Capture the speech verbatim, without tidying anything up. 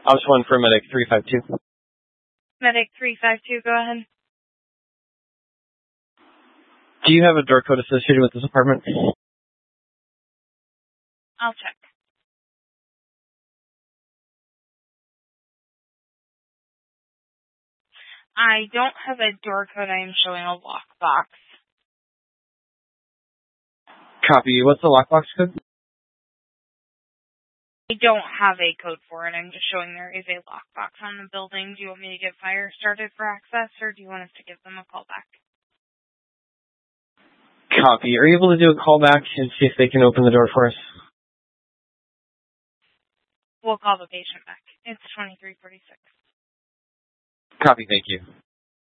Option one for Medic three five two. Medic three five two, go ahead. Do you have a door code associated with this apartment? I'll check. I don't have a door code. I am showing a lockbox. Copy. What's the lockbox code? I don't have a code for it. I'm just showing there is a lockbox on the building. Do you want me to get fire started for access, or do you want us to give them a call back? Copy. Are you able to do a call back and see if they can open the door for us? We'll call the patient back. It's twenty-three forty-six. Copy. Thank you.